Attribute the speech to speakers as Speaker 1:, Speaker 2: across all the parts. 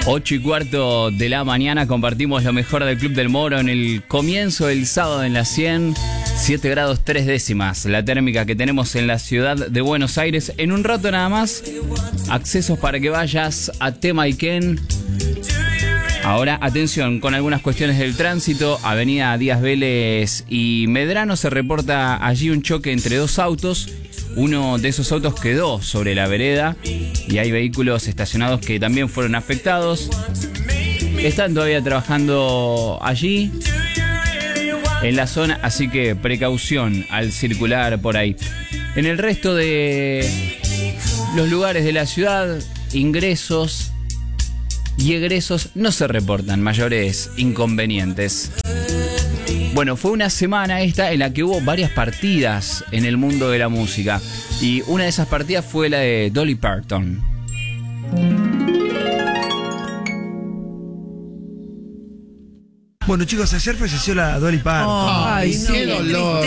Speaker 1: 8:15 de la mañana, compartimos lo mejor del Club del Moro en el comienzo del sábado en la 100, 7 grados 3 décimas, la térmica que tenemos en la ciudad de Buenos Aires. En un rato nada más, accesos para que vayas a Temayquén. Ahora, atención, con algunas cuestiones del tránsito, Avenida Díaz Vélez y Medrano, se reporta allí un choque entre dos autos. Uno de esos autos quedó sobre la vereda y hay vehículos estacionados que también fueron afectados. Están todavía trabajando allí en la zona, así que precaución al circular por ahí. En el resto de los lugares de la ciudad, ingresos y egresos no se reportan mayores inconvenientes. Bueno, fue una semana esta en la que hubo varias partidas en el mundo de la música. Y una de esas partidas fue la de Dolly Parton.
Speaker 2: Bueno, chicos, ayer falleció la Dolly Parton.
Speaker 3: Ay, qué dolor.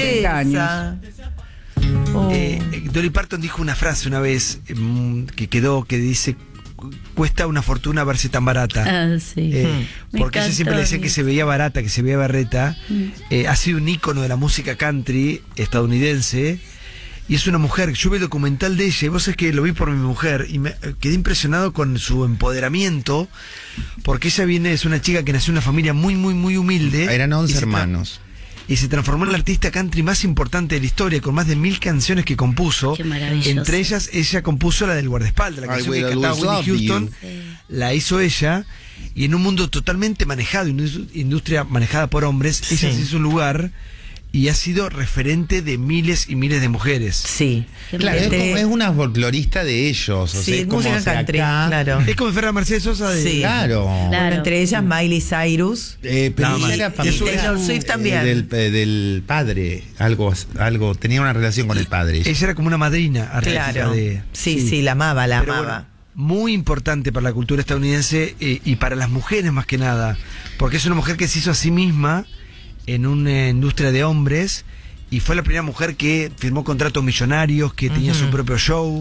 Speaker 2: Dolly Parton dijo una frase una vez que dice: cuesta una fortuna verse tan barata.
Speaker 3: Ah, sí.
Speaker 2: Porque ella siempre le decía que se veía barata, que se veía berreta. Ha sido un ícono de la música country estadounidense. Y es una mujer. Yo vi el documental de ella, y vos sabés que lo vi por mi mujer, y me quedé impresionado con su empoderamiento, porque ella es una chica que nació en una familia muy, muy, muy humilde.
Speaker 4: Eran 11 hermanos.
Speaker 2: Y se transformó en la artista country más importante de la historia, con más de 1000 canciones que compuso.
Speaker 3: Qué maravilloso.
Speaker 2: Entre ellas, ella compuso la del guardaespaldas, la canción que cantaba Whitney Houston. La hizo ella, y en un mundo totalmente manejado, industria manejada por hombres, ella se hizo un lugar y ha sido referente de miles y miles de mujeres.
Speaker 3: Sí.
Speaker 4: Claro, es una folclorista de ellos. O
Speaker 5: Sí,
Speaker 4: sea, es como
Speaker 5: música country,
Speaker 4: acá,
Speaker 5: claro.
Speaker 2: Es como Ferran Mercedes Sosa de...
Speaker 5: Sí.
Speaker 4: Claro.
Speaker 5: Bueno, entre ellas Miley Cyrus.
Speaker 4: Pero ella era familia
Speaker 5: Taylor Swift también.
Speaker 4: del padre, algo, tenía una relación con el padre.
Speaker 2: Ella era como una madrina artística
Speaker 5: Claro.
Speaker 2: de...
Speaker 5: Sí, la amaba, la
Speaker 2: Pero
Speaker 5: amaba.
Speaker 2: bueno, muy importante para la cultura estadounidense y para las mujeres más que nada, porque es una mujer que se hizo a sí misma en una industria de hombres y fue la primera mujer que firmó contratos millonarios, que tenía su propio show.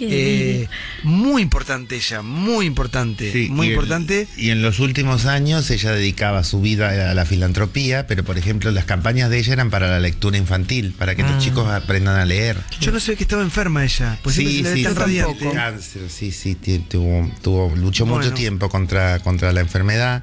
Speaker 2: Muy importante ella, muy importante,
Speaker 4: Sí,
Speaker 2: muy importante.
Speaker 4: Y en los últimos años ella dedicaba su vida a la filantropía, pero por ejemplo las campañas de ella eran para la lectura infantil, para que los chicos aprendan a leer.
Speaker 2: Yo no sé que estaba enferma ella, pues
Speaker 4: Sí,
Speaker 2: siempre se le ve tan radiante.
Speaker 4: cáncer, luchó mucho tiempo contra la enfermedad.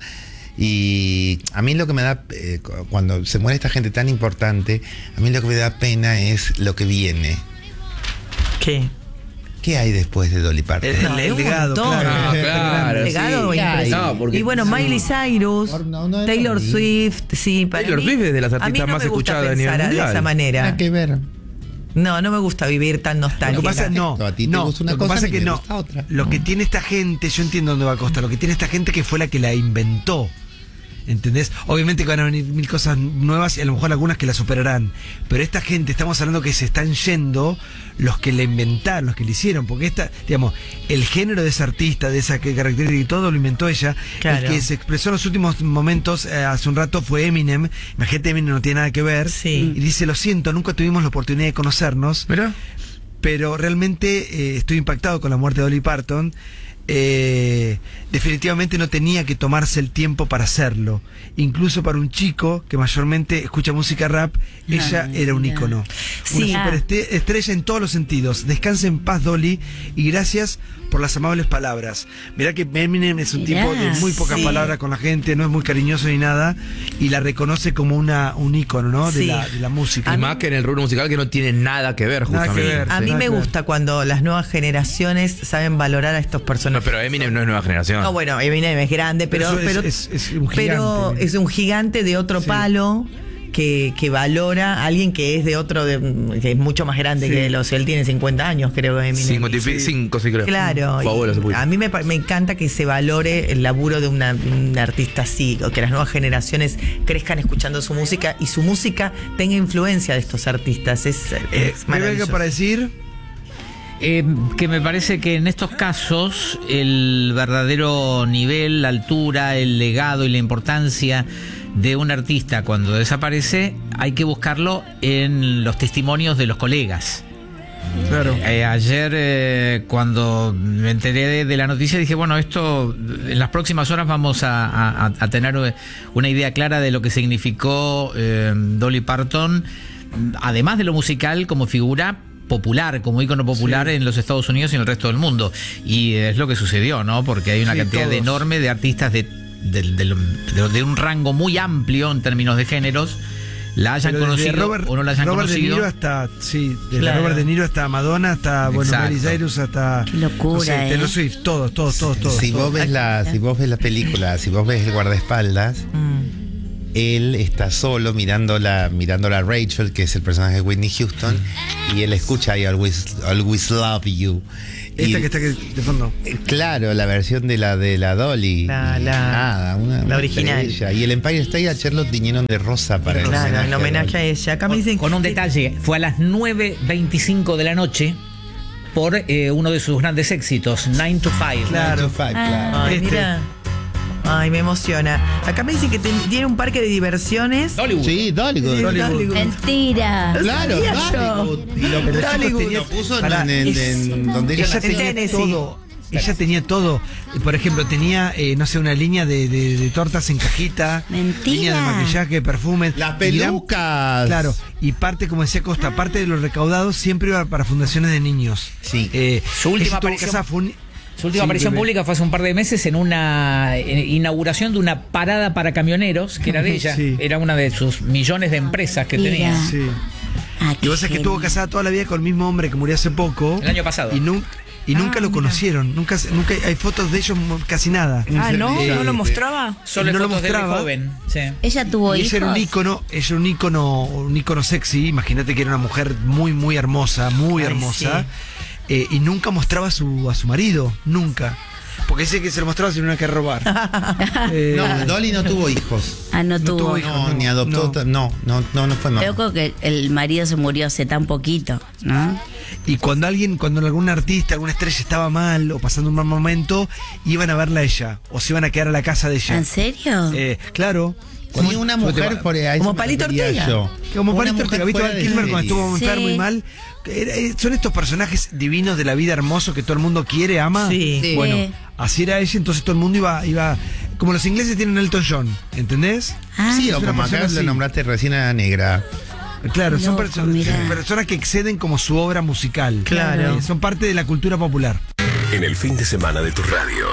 Speaker 4: Y a mí lo que me da, cuando se muere esta gente tan importante, a mí lo que me da pena es lo que viene.
Speaker 5: ¿Qué?
Speaker 4: ¿Qué hay después de Dolly Parton?
Speaker 2: El legado, claro.
Speaker 5: El legado impresionante. Y bueno, Miley Cyrus, Taylor Swift, sí.
Speaker 3: Taylor Swift es de las artistas más escuchadas a nivel mundial.
Speaker 5: De esa manera.
Speaker 4: Nada que ver.
Speaker 5: No me gusta vivir tan nostálgica.
Speaker 2: Lo que pasa
Speaker 4: A ti te gusta una
Speaker 2: lo que
Speaker 4: cosa,
Speaker 2: pasa
Speaker 4: a
Speaker 2: es
Speaker 4: mí
Speaker 2: que
Speaker 4: me
Speaker 2: no.
Speaker 4: gusta otra.
Speaker 2: Lo que tiene esta gente, yo entiendo dónde va a costar, lo que tiene esta gente que fue la que la inventó. ¿Entendés? Obviamente que van a venir mil cosas nuevas y a lo mejor algunas que la superarán. Pero esta gente, estamos hablando que se están yendo los que la inventaron, los que la hicieron. Porque el género de esa artista, de esa característica y todo, lo inventó ella.
Speaker 5: Claro.
Speaker 2: El que se expresó en los últimos momentos, hace un rato, fue Eminem. Imagínate, Eminem no tiene nada que ver.
Speaker 5: Sí.
Speaker 2: Y dice: lo siento, nunca tuvimos la oportunidad de conocernos.
Speaker 3: Mirá.
Speaker 2: Pero realmente estoy impactado con la muerte de Dolly Parton. Definitivamente no tenía que tomarse el tiempo para hacerlo. Incluso para un chico que mayormente escucha música rap, ella era un ícono.
Speaker 5: Sí.
Speaker 2: Una superestrella en todos los sentidos. Descanse en paz, Dolly, y gracias por las amables palabras. Mirá que Eminem es un tipo de muy pocas palabras con la gente, no es muy cariñoso ni nada, y la reconoce como un ícono, ¿no? de la música.
Speaker 3: Y más que en el rubro musical, que no tiene nada que ver,
Speaker 2: Nada
Speaker 3: justamente.
Speaker 2: que ver.
Speaker 5: A mí
Speaker 2: Nada
Speaker 5: me
Speaker 2: que ver.
Speaker 5: gusta cuando las nuevas generaciones saben valorar a estos
Speaker 3: No,
Speaker 5: personajes.
Speaker 3: pero Eminem no es nueva generación.
Speaker 5: No, bueno, Eminem es grande, pero
Speaker 2: es un gigante.
Speaker 5: pero es un gigante de otro palo que valora a alguien que es de otro, que es mucho más grande que él. O sea, él tiene 50 años, creo que Eminem.
Speaker 3: 55, sí creo.
Speaker 5: Claro,
Speaker 3: Su abuelo se puso.
Speaker 5: a mí me encanta que se valore el laburo de un artista así, o que las nuevas generaciones crezcan escuchando su música y su música tenga influencia de estos artistas. Es
Speaker 2: ¿Me
Speaker 5: maravilloso.
Speaker 2: venga para decir?
Speaker 6: Que me parece que en estos casos el verdadero nivel, la altura, el legado y la importancia de un artista cuando desaparece hay que buscarlo en los testimonios de los colegas.
Speaker 2: Claro.
Speaker 6: Ayer, cuando me enteré de la noticia, dije, bueno, esto en las próximas horas vamos a tener una idea clara de lo que significó Dolly Parton, además de lo musical, como figura popular, como ícono popular en los Estados Unidos y en el resto del mundo. Y es lo que sucedió, ¿no? Porque hay una cantidad enorme de artistas de un rango muy amplio en términos de géneros, la hayan conocido o no la hayan
Speaker 2: Robert
Speaker 6: conocido.
Speaker 2: De Niro hasta, desde Robert De Niro hasta Madonna, hasta Miley Cyrus, hasta
Speaker 7: Qué locura,
Speaker 2: no sé, Taylor Swift, todos.
Speaker 4: Si vos ves la película, si vos ves el guardaespaldas, él está solo mirándola a Rachel, que es el personaje de Whitney Houston, y él escucha I always love you.
Speaker 2: Esta que está aquí de fondo.
Speaker 4: Claro, la versión de la Dolly.
Speaker 5: La original.
Speaker 4: Estrella. Y el Empire State Theater lo tiñeron de rosa para el
Speaker 5: Claro,
Speaker 4: homenaje
Speaker 5: en homenaje a ella. Acá me dicen
Speaker 6: Con un detalle, fue a las 9:25 de la noche por uno de sus grandes éxitos, 9 to 5.
Speaker 2: Claro.
Speaker 4: Claro.
Speaker 5: Ay, mira. Ay, me emociona. Acá me dicen que tiene un parque de diversiones.
Speaker 6: Hollywood.
Speaker 4: Sí, Dollywood.
Speaker 7: Mentira.
Speaker 4: Claro,
Speaker 7: Sabía yo.
Speaker 4: Dollywood. Y lo puso en donde ella
Speaker 2: Ella
Speaker 4: nació.
Speaker 2: tenía
Speaker 5: Tennessee.
Speaker 2: todo. Ella tenía todo. Por ejemplo, tenía, no sé, una línea de tortas en cajita.
Speaker 7: Mentira.
Speaker 2: Línea de maquillaje, perfumes.
Speaker 4: Las pelucas.
Speaker 2: Claro. Y parte, como decía Costa, parte de los recaudados siempre iba para fundaciones de niños.
Speaker 4: Sí.
Speaker 6: Su última
Speaker 2: ella estuvo
Speaker 6: aparición-
Speaker 2: casada, fue
Speaker 6: Su última aparición pública fue hace un par de meses en una inauguración de una parada para camioneros, que era de ella.
Speaker 2: Sí.
Speaker 6: Era una de sus millones de empresas que
Speaker 7: Mira.
Speaker 6: tenía.
Speaker 2: Sí.
Speaker 7: Ah,
Speaker 2: Y vos sabés que estuvo casada toda la vida con el mismo hombre que murió hace poco.
Speaker 6: El año pasado.
Speaker 2: Y nunca lo conocieron. Nunca hay fotos de ellos, casi nada.
Speaker 8: ¿no?
Speaker 2: Eh,
Speaker 8: ¿No lo mostraba?
Speaker 6: Solo
Speaker 2: no lo
Speaker 6: fotos de él de
Speaker 2: mostraba.
Speaker 6: joven. Sí.
Speaker 7: Ella tuvo
Speaker 2: Y
Speaker 7: hijos.
Speaker 2: ella era un ícono sexy. Imagínate que era una mujer muy hermosa, muy
Speaker 5: Ay,
Speaker 2: hermosa. Y nunca mostraba a su marido, nunca. Porque dice que se lo mostraba si no era que robar.
Speaker 4: No, Dolly no tuvo hijos.
Speaker 7: Ah, no tuvo.
Speaker 2: tuvo hijos.
Speaker 4: No, ni adoptó. No fue mamá.
Speaker 7: Yo creo que el marido se murió hace tan poquito, ¿no?
Speaker 2: Y cuando algún artista, alguna estrella estaba mal o pasando un mal momento, iban a verla a ella. O se iban a quedar a la casa de ella.
Speaker 7: ¿En serio?
Speaker 2: Claro.
Speaker 4: Sí, una mujer por ahí.
Speaker 5: Como Palito Ortega.
Speaker 2: Como
Speaker 4: Una
Speaker 2: Palito
Speaker 4: mujer
Speaker 2: Ortega, ¿viste?
Speaker 4: fuera
Speaker 2: Val
Speaker 4: de
Speaker 2: Kilmer cuando
Speaker 4: serie.
Speaker 2: estuvo enfermo
Speaker 7: Sí.
Speaker 2: y mal. Son estos personajes divinos de la vida hermosos que todo el mundo quiere, ama.
Speaker 5: Sí.
Speaker 2: Bueno,
Speaker 7: Sí.
Speaker 2: así era ella, entonces todo el mundo iba. Como los ingleses tienen Elton John, ¿entendés?
Speaker 7: Ah,
Speaker 4: Sí, o
Speaker 2: es una
Speaker 4: como acá
Speaker 2: persona
Speaker 4: lo
Speaker 2: así.
Speaker 4: nombraste recién a la negra.
Speaker 2: Claro, son
Speaker 7: Loco, mirá.
Speaker 2: personas que exceden como su obra musical.
Speaker 5: Claro.
Speaker 2: Son parte de la cultura popular.
Speaker 9: En el fin de semana de tu radio.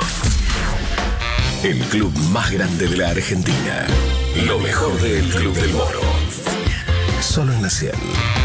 Speaker 9: El club más grande de la Argentina. Lo mejor del Club del Moro. Solo en la 100.